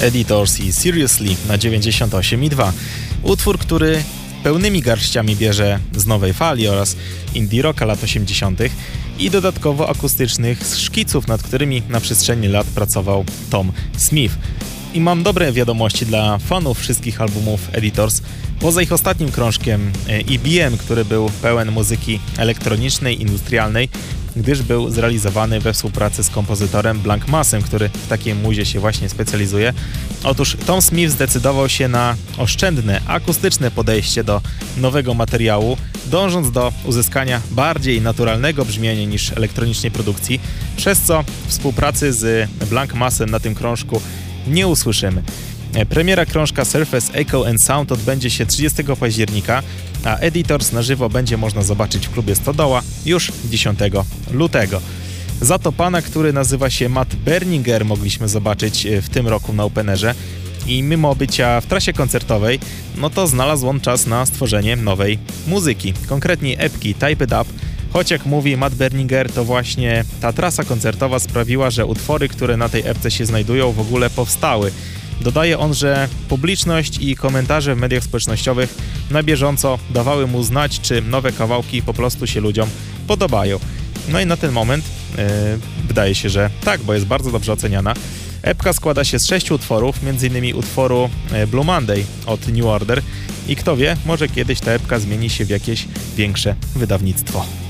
Editors i Seriously na 98,2. Utwór, który pełnymi garściami bierze z nowej fali oraz indie rocka lat 80. i dodatkowo akustycznych szkiców, nad którymi na przestrzeni lat pracował Tom Smith. I mam dobre wiadomości dla fanów wszystkich albumów Editors. Poza ich ostatnim krążkiem EBM, który był pełen muzyki elektronicznej, industrialnej, gdyż był zrealizowany we współpracy z kompozytorem Blank Massem, który w takiej muzie się właśnie specjalizuje. Otóż Tom Smith zdecydował się na oszczędne, akustyczne podejście do nowego materiału, dążąc do uzyskania bardziej naturalnego brzmienia niż elektronicznej produkcji, przez co współpracy z Blank Massem na tym krążku nie usłyszymy. Premiera krążka Surface Echo and Sound odbędzie się 30 października, a Editors na żywo będzie można zobaczyć w klubie Stodoła już 10 lutego. Za to pana, który nazywa się Matt Berninger, mogliśmy zobaczyć w tym roku na Openerze i mimo bycia w trasie koncertowej, no to znalazł on czas na stworzenie nowej muzyki, konkretnie epki Type It Up, choć jak mówi Matt Berninger, to właśnie ta trasa koncertowa sprawiła, że utwory, które na tej epce się znajdują, w ogóle powstały. Dodaje on, że publiczność i komentarze w mediach społecznościowych na bieżąco dawały mu znać, czy nowe kawałki po prostu się ludziom podobają. No i na ten moment wydaje się, że tak, bo jest bardzo dobrze oceniana. Epka składa się z 6 utworów, m.in. utworu Blue Monday od New Order i kto wie, może kiedyś ta epka zmieni się w jakieś większe wydawnictwo.